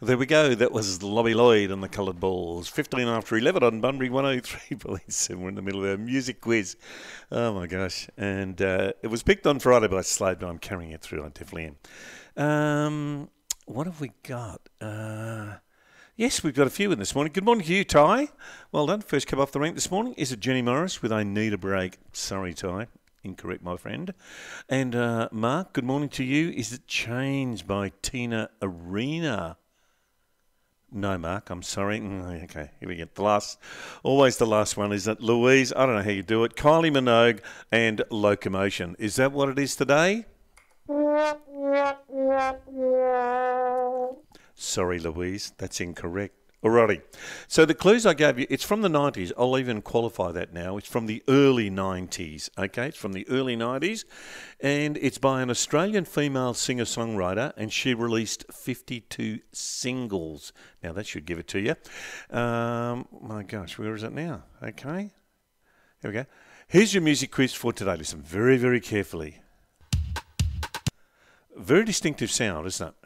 There we go. That was Lobby Lloyd and the Coloured Balls. 15 after 11 on Bunbury 103.7. We're in the middle of our music quiz. Oh, my gosh. And it was picked on Friday by Slade, but I'm carrying it through. I definitely am. What have we got? Yes, we've got a few in this morning. Good morning to you, Ty. Well done. First cab off the rank this morning. Is it Jenny Morris with I Need a Break? Sorry, Ty. Incorrect, my friend. And Mark, good morning to you. Is it Change by Tina Arena? No, Mark, I'm sorry. Okay, here we get always the last one. Is it Louise? I don't know how you do it. Kylie Minogue and Locomotion. Is that what it is today? Sorry, Louise, that's incorrect. Alrighty. So the clues I gave you, it's from the 90s. I'll even qualify that now. It's from the early 90s, okay? It's from the early 90s. And it's by an Australian female singer-songwriter, and she released 52 singles. Now, that should give it to you. My gosh, where is it now? Okay. Here we go. Here's your music quiz for today. Listen very, very carefully. Very distinctive sound, isn't it?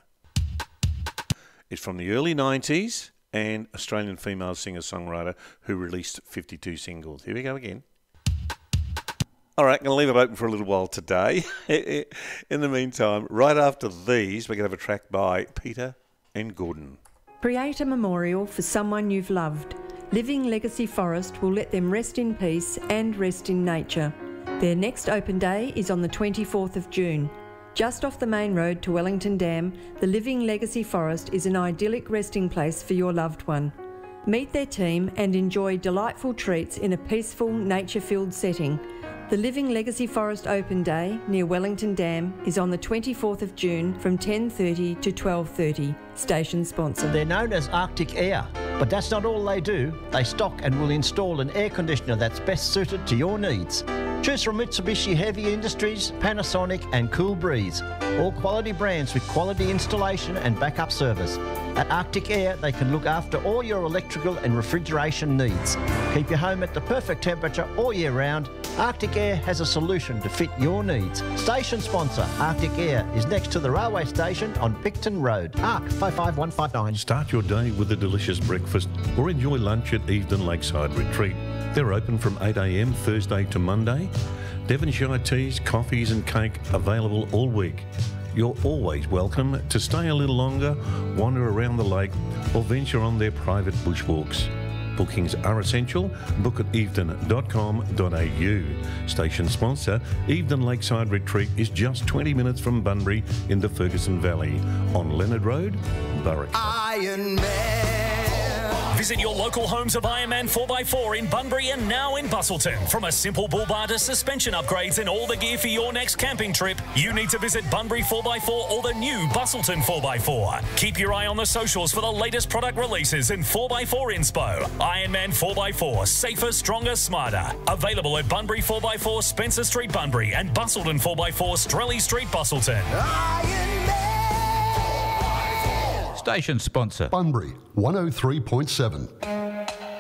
It's from the early 90s. And Australian female singer-songwriter who released 52 singles. Here we go again. All right, going to leave it open for a little while today. In the meantime, right after these, we're going to have a track by Peter and Gordon. Create a memorial for someone you've loved. Living Legacy Forest will let them rest in peace and rest in nature. Their next open day is on the 24th of June. Just off the main road to Wellington Dam, the Living Legacy Forest is an idyllic resting place for your loved one. Meet their team and enjoy delightful treats in a peaceful, nature-filled setting. The Living Legacy Forest Open Day near Wellington Dam is on the 24th of June from 10:30 to 12:30. Station sponsor. They're known as Arctic Air, but that's not all they do. They stock and will install an air conditioner that's best suited to your needs. Choose from Mitsubishi Heavy Industries, Panasonic and Cool Breeze. All quality brands with quality installation and backup service. At Arctic Air, they can look after all your electrical and refrigeration needs. Keep your home at the perfect temperature all year round. Arctic Air has a solution to fit your needs. Station sponsor, Arctic Air, is next to the railway station on Picton Road. ARC 55159. Start your day with a delicious breakfast or enjoy lunch at Evedon Lakeside Retreat. They're open from 8 a.m. Thursday to Monday. Devonshire teas, coffees and cake available all week. You're always welcome to stay a little longer, wander around the lake or venture on their private bushwalks. Bookings are essential. Book at evedon.com.au. Station sponsor, Evedon Lakeside Retreat is just 20 minutes from Bunbury in the Ferguson Valley on Leonard Road, Berwick. Iron Man. Visit your local homes of Ironman 4x4 in Bunbury and now in Busselton. From a simple bull bar to suspension upgrades and all the gear for your next camping trip, you need to visit Bunbury 4x4 or the new Busselton 4x4. Keep your eye on the socials for the latest product releases and 4x4 inspo. Ironman 4x4, safer, stronger, smarter. Available at Bunbury 4x4 Spencer Street, Bunbury and Busselton 4x4 Strelly Street, Busselton. Station sponsor. Bunbury 103.7.